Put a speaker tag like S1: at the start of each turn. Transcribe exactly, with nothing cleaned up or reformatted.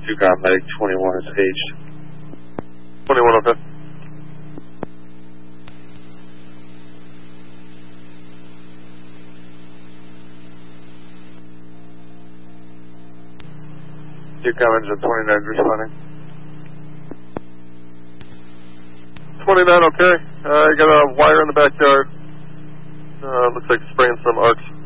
S1: You got medic twenty-one is aged.
S2: twenty-one, okay. You comments at twenty-nine responding. twenty-nine, okay. Uh, I got a wire in the backyard. Uh, looks like spraying some arcs.